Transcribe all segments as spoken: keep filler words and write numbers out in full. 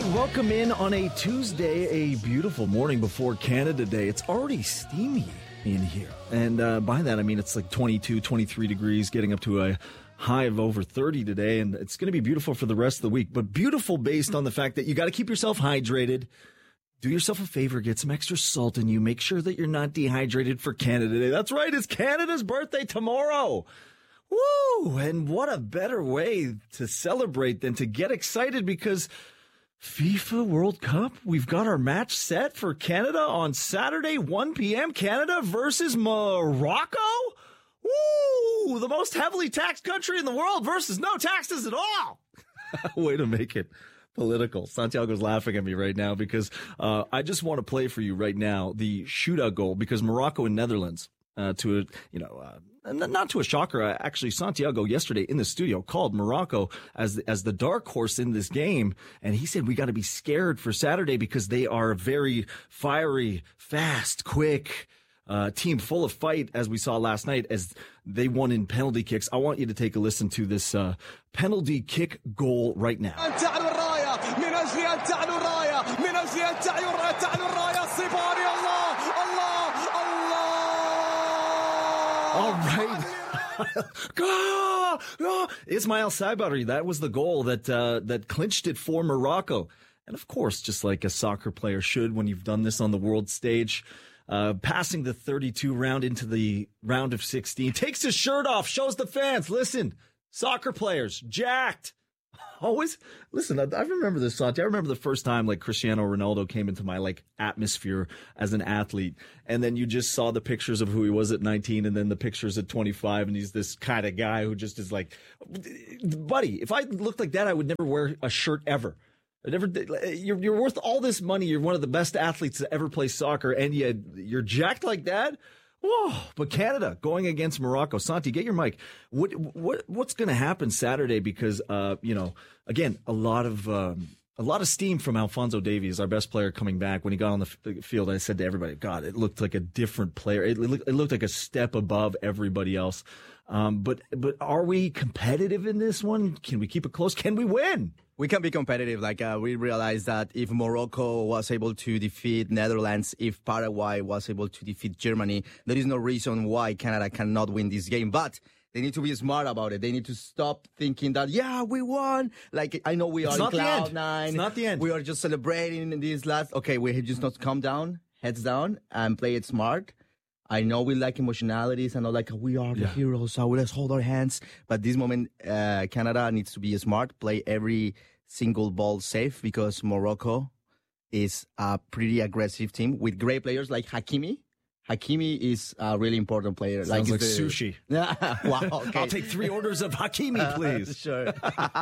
right, welcome in on a Tuesday, a beautiful morning before Canada Day. It's already steamy in here. And uh, by that, I mean it's like twenty-two, twenty-three degrees, getting up to a high of over thirty today. And it's going to be beautiful for the rest of the week. But beautiful based on the fact that you got to keep yourself hydrated. Do yourself a favor, get some extra salt in you. Make sure that you're not dehydrated for Canada Day. That's right, it's Canada's birthday tomorrow. Woo! And what a better way to celebrate than to get excited because FIFA World Cup, we've got our match set for Canada on Saturday, one p.m. Canada versus Morocco. Woo! The most heavily taxed country in the world versus no taxes at all. Way to make it political. Santiago's laughing at me right now because uh, I just want to play for you right now the shootout goal because Morocco and Netherlands, uh, to a, you know, uh, not to a shocker, uh, actually Santiago yesterday in the studio called Morocco as the, as the dark horse in this game, and he said we got to be scared for Saturday because they are very fiery, fast, quick. Uh, team full of fight, as we saw last night, as they won in penalty kicks. I want you to take a listen to this uh, penalty kick goal right now. All right. Ismail Sabari, that was the goal that uh, that clinched it for Morocco. And of course, just like a soccer player should when you've done this on the world stage, Uh, passing the thirty-two round into the round of sixteen, takes his shirt off, shows the fans, listen, soccer players, jacked. Always, listen, I, I remember this, Santi. I remember the first time, like, Cristiano Ronaldo came into my, like, atmosphere as an athlete, and then you just saw the pictures of who he was at nineteen, and then the pictures at twenty-five, and he's this kind of guy who just is like, buddy, if I looked like that, I would never wear a shirt ever. I never did. You're, you're worth all this money. You're one of the best athletes to ever play soccer, and yet you're jacked like that. Whoa! But Canada going against Morocco. Santi, get your mic. What what what's going to happen Saturday? Because uh, you know, again, a lot of um, a lot of steam from Alphonso Davies, our best player, coming back. When he got on the f- field, I said to everybody, "God, it looked like a different player. It, looked, it looked like a step above everybody else." Um, but but are we competitive in this one? Can we keep it close? Can we win? We can be competitive. Like uh, we realized that if Morocco was able to defeat Netherlands, if Paraguay was able to defeat Germany, there is no reason why Canada cannot win this game. But they need to be smart about it. They need to stop thinking that, yeah, we won. Like, I know we are in cloud nine. It's not the end. We are just celebrating this last. Okay, we just not calm down, heads down, and play it smart. I know we like emotionalities and all, like, we are the yeah. heroes, so let's hold our hands. But this moment, uh, Canada needs to be smart, play every single ball safe, because Morocco is a pretty aggressive team with great players like Hakimi. Hakimi is a really important player. Sounds like, like the, sushi. Wow. Okay. I'll take three orders of Hakimi, please. Uh, sure.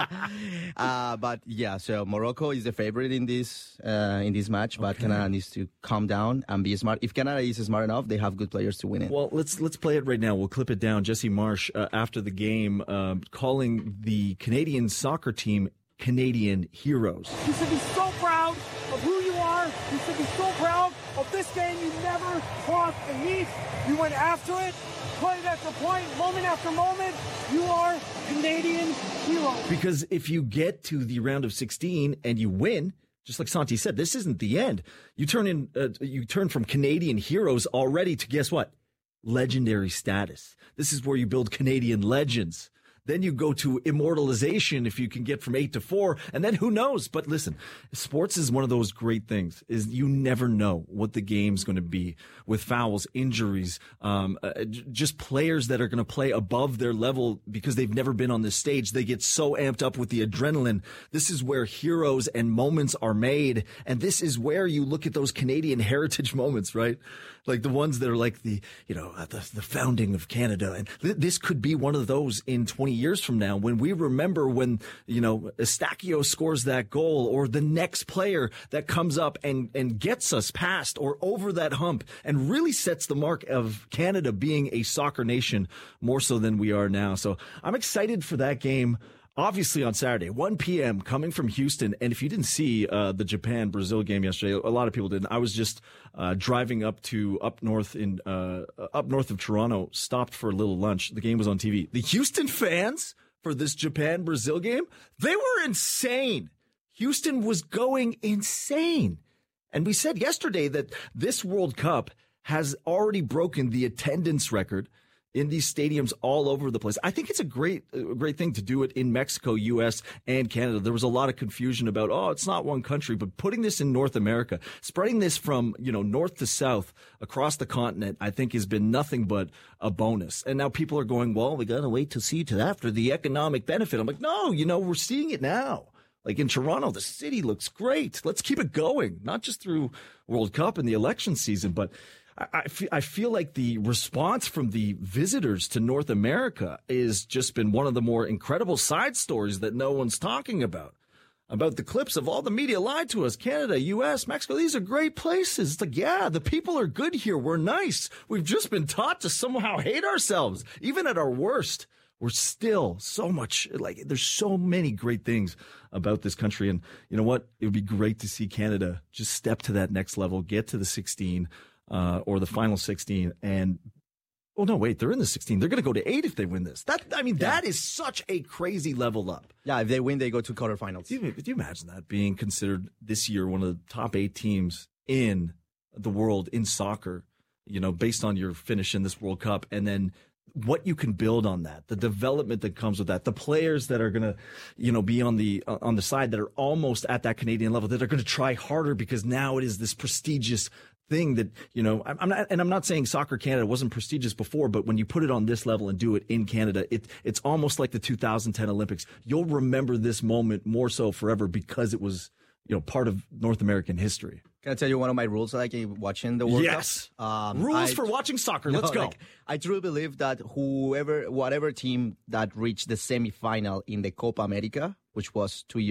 uh, but yeah, so Morocco is the favorite in this uh, in this match, but okay. Canada needs to calm down and be smart. If Canada is smart enough, they have good players to win it. Well, let's let's play it right now. We'll clip it down. Jesse Marsh, uh, after the game, uh, calling the Canadian soccer team Canadian heroes. You should be so proud of who you are. You should be so proud of this game. You never crossed the heat. You went after it, point after point, moment after moment. You are Canadian heroes. Because if you get to the round of sixteen and you win, just like Santi said, this isn't the end. You turn in, uh, you turn from Canadian heroes already to, guess what? Legendary status. This is where you build Canadian legends. Then you go to immortalization if you can get from eight to four, and then who knows? But listen, sports is one of those great things, is you never know what the game's going to be with fouls, injuries, um, uh, just players that are going to play above their level because they've never been on this stage. They get so amped up with the adrenaline. This is where heroes and moments are made, and this is where you look at those Canadian heritage moments, right? Like the ones that are like the, you know, the, the founding of Canada. And th- this could be one of those in twenty years from now when we remember when, you know, Eustáquio scores that goal, or the next player that comes up and, and gets us past or over that hump and really sets the mark of Canada being a soccer nation more so than we are now. So I'm excited for that game. Obviously on Saturday, one p.m. coming from Houston. And if you didn't see uh, the Japan-Brazil game yesterday, a lot of people didn't. I was just uh, driving up to up north in uh, up north of Toronto, stopped for a little lunch. The game was on T V. The Houston fans for this Japan-Brazil game, they were insane. Houston was going insane. And we said yesterday that this World Cup has already broken the attendance record in these stadiums all over the place. I think it's a great, a great thing to do it in Mexico, U S, and Canada. There was a lot of confusion about, oh, it's not one country, but putting this in North America, spreading this from, you know, north to south across the continent, I think has been nothing but a bonus. And now people are going, well, we got to wait to see to after the economic benefit. I'm like, no, you know, we're seeing it now. Like in Toronto, the city looks great. Let's keep it going, not just through World Cup and the election season, but I feel, I feel like the response from the visitors to North America is just been one of the more incredible side stories that no one's talking about. About the clips of all the media lied to us, Canada, U S, Mexico. These are great places. It's like, yeah, the people are good here. We're nice. We've just been taught to somehow hate ourselves. Even at our worst, we're still so much like there's so many great things about this country. And you know what? It would be great to see Canada just step to that next level, get to the sixteen. Uh, or the final sixteen, and oh no, wait, they're in the sixteen. They're going to go to eight if they win this. That I mean, yeah. That is such a crazy level up. Yeah, if they win, they go to quarterfinals. Do you, do you imagine that being considered this year one of the top eight teams in the world in soccer? You know, based on your finish in this World Cup, and then what you can build on that, the development that comes with that, the players that are going to, you know, be on the uh, on the side that are almost at that Canadian level, that are going to try harder because now it is this prestigious thing that, you know, I'm not, and I'm not saying Soccer Canada wasn't prestigious before, but when you put it on this level and do it in Canada, it it's almost like the two thousand ten Olympics. You'll remember this moment more so forever because it was, you know, part of North American history. Can I tell you one of my rules that I keep watching the World yes. Cup? Um, rules I, for watching soccer. Let's no, go. Like, I truly believe that whoever, whatever team that reached the semifinal in the Copa America, which was two years